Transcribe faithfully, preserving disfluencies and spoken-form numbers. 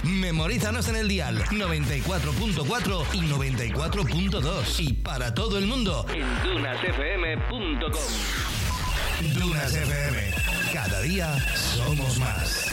Memorízanos en el dial noventa y cuatro punto cuatro y noventa y cuatro punto dos. Y para todo el mundo en dunas f m punto com. Dunas F M. Cada día somos más.